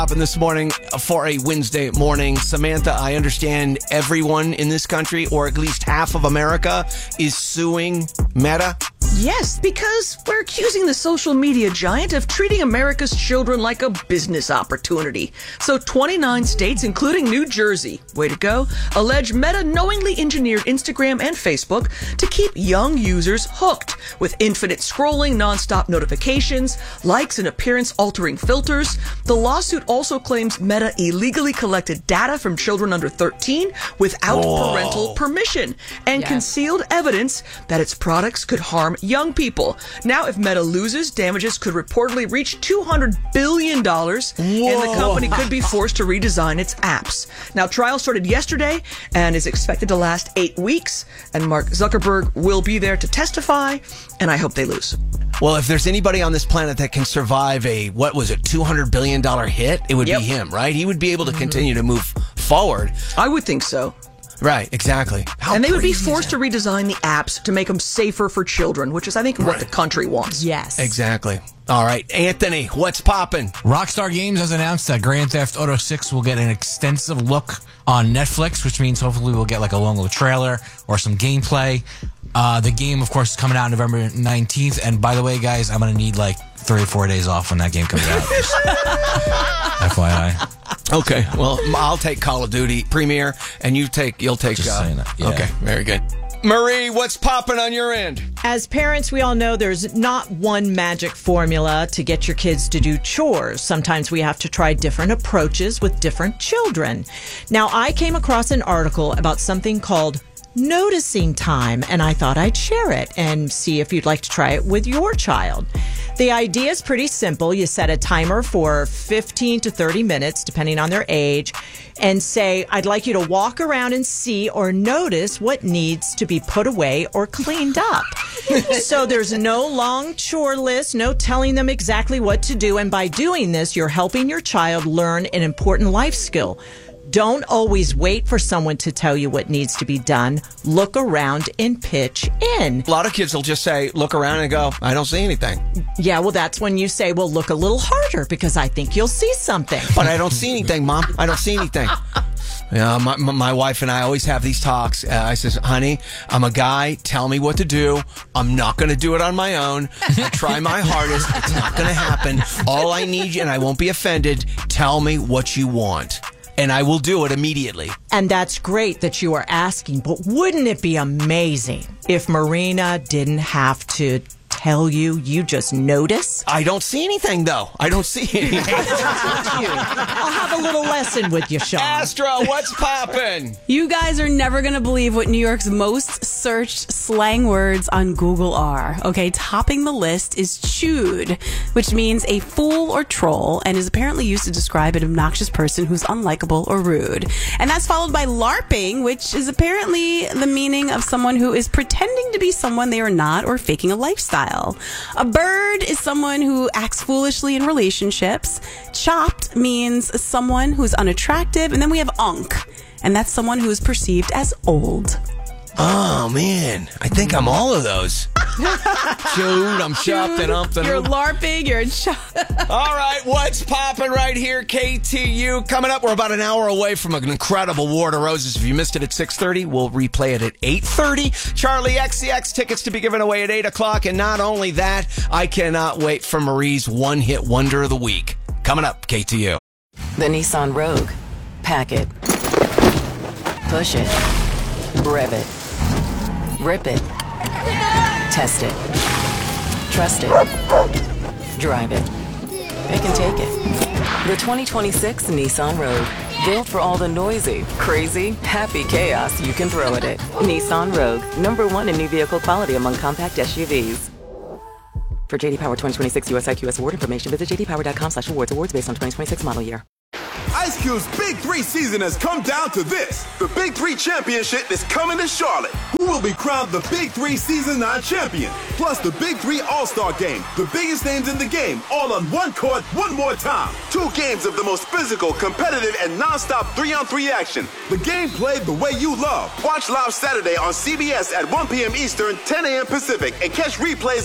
This morning for a Wednesday morning. Samantha, I understand everyone in this country, or at least half of America, is suing Meta. Yes, because we're accusing the social media giant of treating America's children like a business opportunity. So 29 states, including New Jersey, way to go, allege Meta knowingly engineered Instagram and Facebook to keep young users hooked with infinite scrolling, nonstop notifications, likes, and appearance-altering filters. The lawsuit also claims Meta illegally collected data from children under 13 without parental permission and concealed evidence that its products could harm young people. Now, if Meta loses, damages could reportedly reach $200 billion, and the company could be forced to redesign its apps. Now, trial started yesterday and is expected to last 8 weeks, and Mark Zuckerberg will be there to testify, and I hope they lose. Well, if there's anybody on this planet that can survive a, $200 billion hit, it would be him, right? He would be able to continue to move forward. I would think so. Right, exactly. And they would be forced to redesign the apps to make them safer for children, which is, I think, what the country wants. Yes. Exactly. All right, Anthony, what's poppin'? Rockstar Games has announced that Grand Theft Auto 6 will get an extensive look on Netflix, which means hopefully we'll get like a long little trailer or some gameplay. The game, of course, is coming out November 19th. And by the way, guys, I'm going to need like 3 or 4 days off when that game comes out. FYI. Okay, well, I'll take Call of Duty Premiere, and you'll take. Just saying that. Yeah. Okay, very good. Marie, what's popping on your end? As parents, we all know there's not one magic formula to get your kids to do chores. Sometimes we have to try different approaches with different children. Now, I came across an article about something called noticing time, and I thought I'd share it and see if you'd like to try it with your child. The idea is pretty simple. You set a timer for 15 to 30 minutes, depending on their age, and say, I'd like you to walk around and see or notice what needs to be put away or cleaned up. So there's no long chore list, no telling them exactly what to do. And by doing this, you're helping your child learn an important life skill. Don't always wait for someone to tell you what needs to be done. Look around and pitch in. A lot of kids will just say, look around and go, I don't see anything. Yeah, well, that's when you say, well, look a little harder because I think you'll see something. But I don't see anything, Mom. I don't see anything. Yeah, my wife and I always have these talks. I says, honey, I'm a guy. Tell me what to do. I'm not going to do it on my own. I try my hardest. It's not going to happen. All I need you, and I won't be offended, tell me what you want. And I will do it immediately. And that's great that you are asking, but wouldn't it be amazing if Marina didn't have to tell you, you just notice? I don't see anything, though. I don't see anything. I'll have a little lesson with you, Sean. Astro, what's poppin'? You guys are never going to believe what New York's most searched slang words on Google are. Okay, topping the list is chewed, which means a fool or troll and is apparently used to describe an obnoxious person who's unlikable or rude. And that's followed by LARPing, which is apparently the meaning of someone who is pretending to be someone they are not or faking a lifestyle. A bird is someone who acts foolishly in relationships. Chopped means someone who's unattractive. And then we have unk, and that's someone who is perceived as old. Oh, man. I think I'm all of those. Chewed, I'm chopped, and umped. You're LARPing, you're chopped. All right, what's popping right here, KTU? Coming up, we're about an hour away from an incredible War to Roses. If you missed it at 6:30, we'll replay it at 8:30. Charlie XCX tickets to be given away at 8 o'clock. And not only that, I cannot wait for Marie's one-hit wonder of the week. Coming up, KTU. The Nissan Rogue. Pack it. Push it. Rev it. Rip it. Test it. Trust it. Drive it. Pick and take it. The 2026 Nissan Rogue. Built for all the noisy, crazy, happy chaos you can throw at it. Nissan Rogue. #1 in new vehicle quality among compact SUVs. For JD Power 2026 US IQS award information, visit jdpower.com/awards. Awards based on 2026 model year. Ice Cube's Big 3 season has come down to this. The Big 3 Championship is coming to Charlotte. Who will be crowned the Big 3 Season 9 champion? Plus the Big 3 All-Star Game. The biggest names in the game, all on one court, one more time. 2 games of the most physical, competitive, and non-stop 3-on-3 action. The game played the way you love. Watch live Saturday on CBS at 1 p.m. Eastern, 10 a.m. Pacific, and catch replays